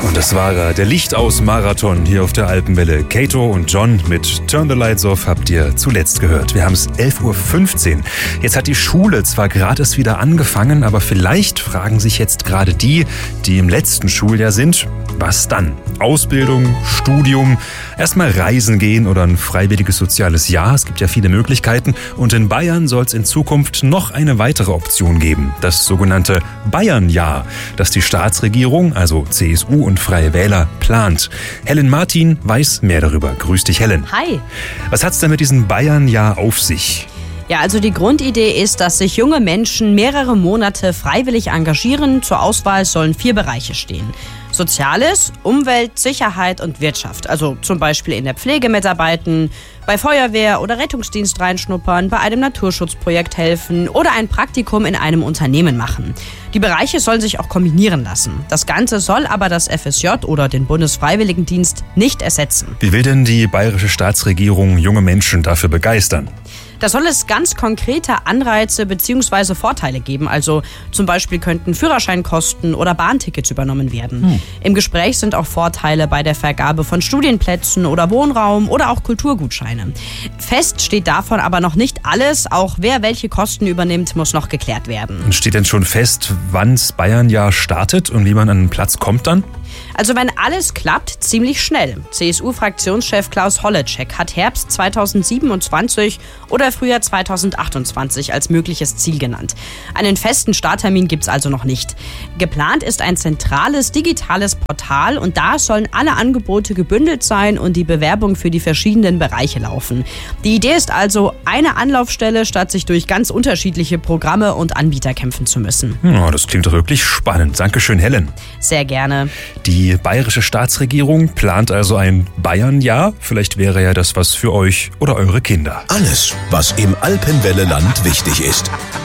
Und das war der Lichtaus-Marathon hier auf der Alpenwelle. Kato und John mit Turn the Lights Off habt ihr zuletzt gehört. Wir haben es 11.15 Uhr. Jetzt hat die Schule zwar gerade erst wieder angefangen, aber vielleicht fragen sich jetzt gerade die im letzten Schuljahr sind, was dann? Ausbildung, Studium, erstmal reisen gehen oder ein freiwilliges soziales Jahr. Es gibt ja viele Möglichkeiten. Und in Bayern soll es in Zukunft noch eine weitere Option geben. Das sogenannte Bayernjahr, das die Staatsregierung, also CSU und Freie Wähler, plant. Helen Martin weiß mehr darüber. Grüß dich, Helen. Hi. Was hat's denn mit diesem Bayernjahr auf sich? Ja, also die Grundidee ist, dass sich junge Menschen mehrere Monate freiwillig engagieren. Zur Auswahl sollen 4 Bereiche stehen. Soziales, Umwelt, Sicherheit und Wirtschaft. Also zum Beispiel in der Pflege mitarbeiten, bei Feuerwehr oder Rettungsdienst reinschnuppern, bei einem Naturschutzprojekt helfen oder ein Praktikum in einem Unternehmen machen. Die Bereiche sollen sich auch kombinieren lassen. Das Ganze soll aber das FSJ oder den Bundesfreiwilligendienst nicht ersetzen. Wie will denn die bayerische Staatsregierung junge Menschen dafür begeistern? Da soll es ganz konkrete Anreize bzw. Vorteile geben. Also zum Beispiel könnten Führerscheinkosten oder Bahntickets übernommen werden. Im Gespräch sind auch Vorteile bei der Vergabe von Studienplätzen oder Wohnraum oder auch Kulturgutscheine. Fest steht davon aber noch nicht alles. Auch wer welche Kosten übernimmt, muss noch geklärt werden. Und steht denn schon fest, wann das Bayernjahr startet und wie man an den Platz kommt dann? Also wenn alles klappt, ziemlich schnell. CSU-Fraktionschef Klaus Holleczek hat Herbst 2027 oder Frühjahr 2028 als mögliches Ziel genannt. Einen festen Starttermin gibt's also noch nicht. Geplant ist ein zentrales digitales Portal und da sollen alle Angebote gebündelt sein und die Bewerbung für die verschiedenen Bereiche laufen. Die Idee ist also eine Anlaufstelle, statt sich durch ganz unterschiedliche Programme und Anbieter kämpfen zu müssen. Ja, das klingt doch wirklich spannend. Dankeschön, Helen. Sehr gerne. Die bayerische Staatsregierung plant also ein Bayernjahr. Vielleicht wäre ja das was für euch oder eure Kinder. Alles, was im Alpenwelleland wichtig ist.